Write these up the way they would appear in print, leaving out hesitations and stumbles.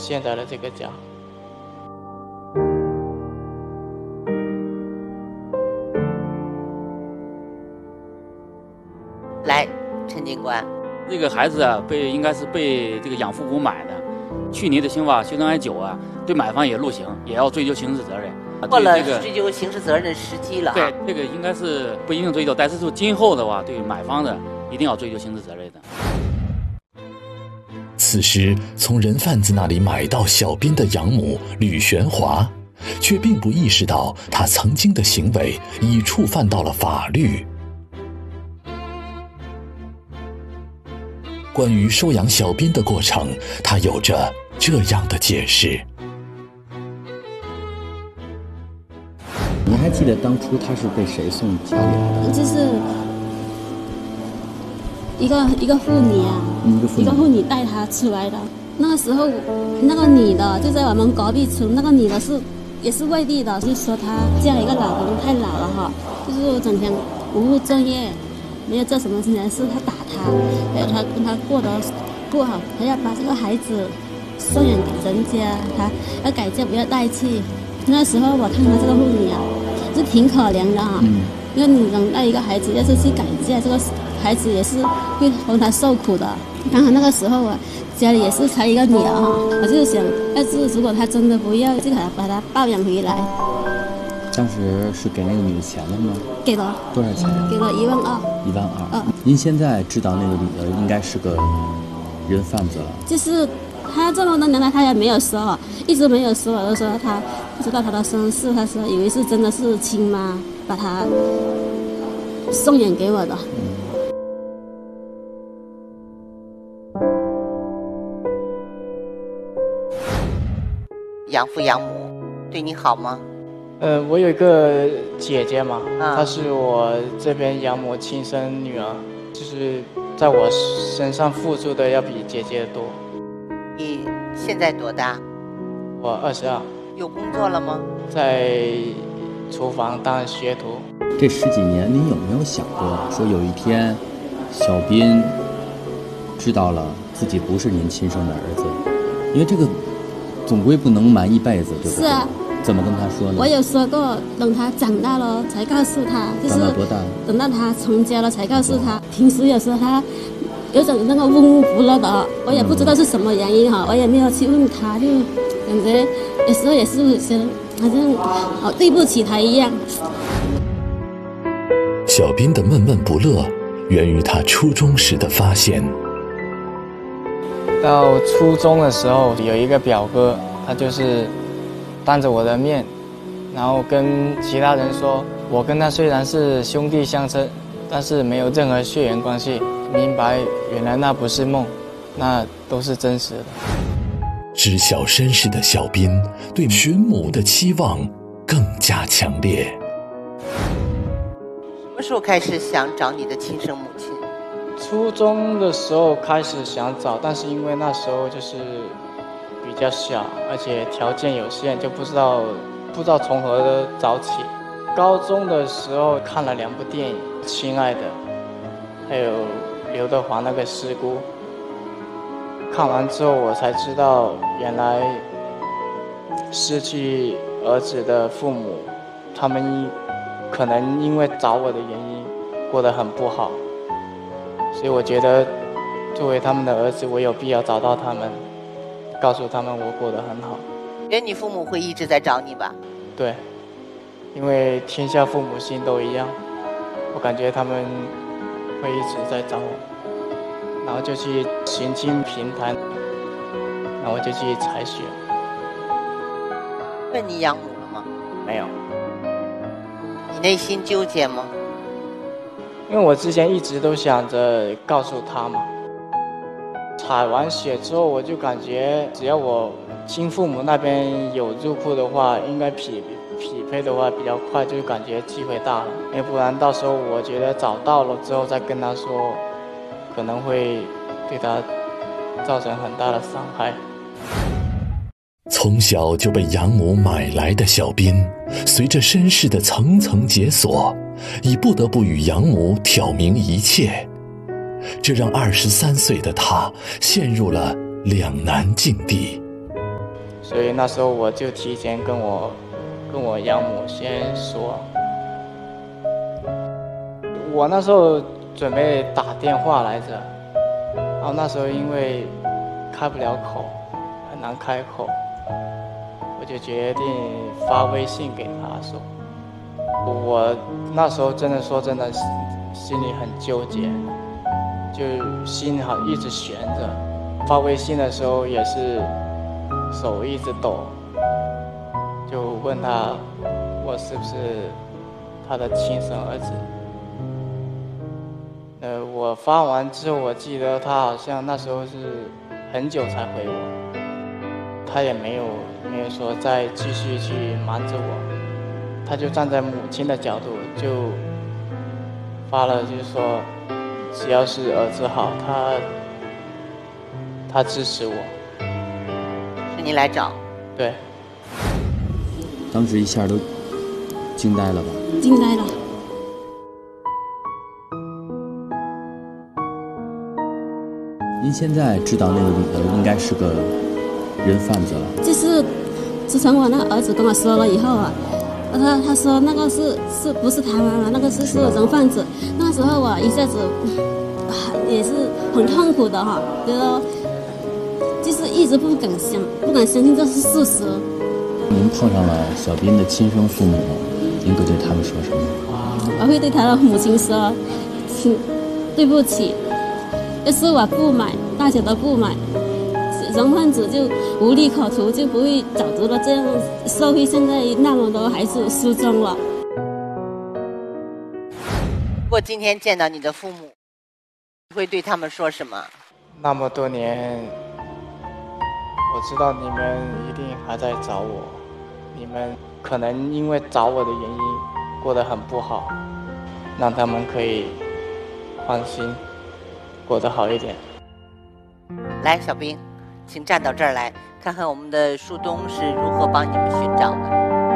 现在的这个家。 来，陈警官， 这个孩子啊，应该是被这个养父母买的。去年的刑法修正案9啊，对买方也入刑，也要追究刑事责任。 过了追究刑事责任的时机了。 对，这个应该是不一定追究，但是说今后的话，对买方的一定要追究刑事责任的。 此时从人贩子那里买到小斌的养母吕玄华，却并不意识到他曾经的行为已触犯到了法律。关于收养小斌的过程，他有着这样的解释。 你还记得当初他是被谁送家里来的？ 就是一个妇女啊，一个妇女带他出来的。那个时候，那个女的就在我们隔壁村，那个女的也是外地的，就说她嫁了一个老公太老了哈，就是整天不务正业，没有做什么事情，是他打他，还有他跟他过得不好，他要把这个孩子送养给人家，他要改嫁不要带去。那时候我看他这个妇女啊，是挺可怜的哈，因为你能带一个孩子要是去改嫁，这个孩子也是会帮他受苦的。刚好那个时候啊，家里也是才一个女儿哈，我就想，要是如果他真的不要，就把他抱养回来。 当时是给那个女的钱了吗？ 给了。 多少钱？ 给了12000。 12000。您现在知道那个女的应该是个人贩子了？ 就是他这么多年来他也没有说，一直没有说，我就说他不知道他的身世，他说以为是真的是亲妈把他送养给我的。 养父养母对你好吗？ 我有一个姐姐嘛，她是我这边养母亲生女儿，就是在我身上付出的要比姐姐多。 你现在多大？ 我22。 有工作了吗？ 在厨房当学徒。 这10几年，您有没有想过，说有一天，小斌知道了自己不是您亲生的儿子？因为这个总归不能瞒一辈子，对不对？ 是啊。 怎么跟他说呢？ 我有说过，等他长大了才告诉他，就是长到多大？ 等到他成家了才告诉他。平时有时候他有种那个嗡嗡不乐的，我也不知道是什么原因哈，我也没有去问他，就感觉有时候也是觉得好像好对不起他一样。 小斌的闷闷不乐源于他初中时的发现。 到初中的时候，有一个表哥，他就是当着我的面，然后跟其他人说，我跟他虽然是兄弟相称，但是没有任何血缘关系。明白，原来那不是梦，那都是真实的。 知晓身世的小斌对寻母的期望更加强烈。 什么时候开始想找你的亲生母亲？ 初中的时候开始想找，但是因为那时候就是比较小，而且条件有限，就不知道从何找起。高中的时候看了2部电影，《亲爱的》，还有刘德华那个《师姑》。看完之后我才知道，原来失去儿子的父母，他们可能因为找我的原因过得很不好，所以我觉得作为他们的儿子，我有必要找到他们，告诉他们我过得很好。 觉得你父母会一直在找你吧？ 对，因为天下父母心都一样，我感觉他们会一直在找我，然后就去寻亲平台，然后就去采血。 问你养母了吗？ 没有。 你内心纠结吗？ 因为我之前一直都想着告诉他嘛。采完血之后，我就感觉只要我亲父母那边有入库的话，应该匹配的话比较快，就感觉机会大了。要不然到时候我觉得找到了之后再跟他说，可能会对他造成很大的伤害。 从小就被养母买来的小斌，随着身世的层层解锁，已不得不与养母挑明一切，这让23岁的他陷入了两难境地。 所以那时候我就提前跟我养母先说。我那时候准备打电话来着，然后那时候因为开不了口，很难开口，我就决定发微信给他说。我那时候真的心里很纠结，就心好一直悬着。发微信的时候也是手一直抖，就问他我是不是他的亲生儿子。我发完之后，我记得他好像那时候是很久才回我，他也没有说再继续去瞒着我，他就站在母亲的角度就发了，就是说只要是儿子好，他支持我。 是你来找？ 对。 当时一下都惊呆了吧？ 惊呆了。 您现在知道那个女的应该是个人贩子了。 就是自从我那个儿子跟我说了以后啊，他说那个是不是他妈妈，那个是人贩子。那时候我一下子也是很痛苦的哈，觉得就是一直不敢相信这是事实。 您碰上了小斌的亲生父母，您会对他们说什么？ 我会对他的母亲说，对不起。要是我不买，大家都不买，人贩子就无利可图，就不会早知道这样，社会现在那么多孩子失踪了。 如果今天见到你的父母，你会对他们说什么？ 那么多年，我知道你们一定还在找我，你们可能因为找我的原因过得很不好，让他们可以放心过得好一点。 来，小兵，请站到这儿来，看看我们的树东是如何帮你们寻找的。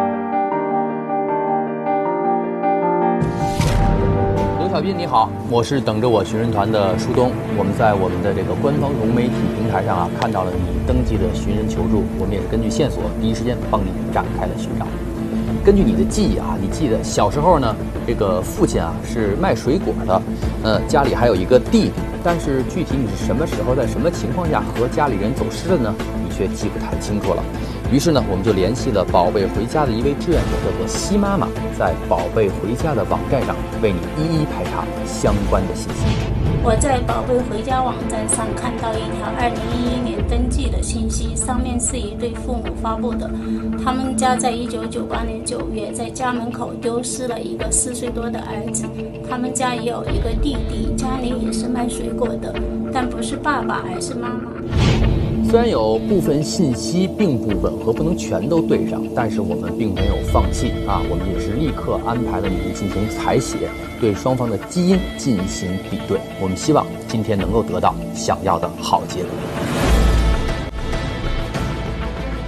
刘小斌你好，我是等着我寻人团的树东。我们在我们的这个官方融媒体平台上看到了你登记的寻人求助，我们也是根据线索第一时间帮你展开了寻找。根据你的记忆你记得小时候呢，这个父亲是卖水果的，家里还有一个弟弟，但是具体你是什么时候在什么情况下和家里人走失的呢？你却记不太清楚了。于是呢，我们就联系了宝贝回家的一位志愿者，叫做西妈妈，在宝贝回家的网站上为你一一排查相关的信息。 我在宝贝回家网站上看到一条2011年登记的信息，上面是一对父母发布的，他们家在1998年9月在家门口丢失了一个4岁多的儿子，他们家也有一个弟弟，家里也是卖水果的，但不是爸爸而是妈妈。 虽然有部分信息并不吻合，不能全都对上，但是我们并没有放弃我们也是立刻安排了你进行采血，对双方的基因进行比对。我们希望今天能够得到想要的好结果。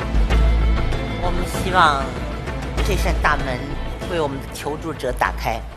我们希望这扇大门为我们的求助者打开。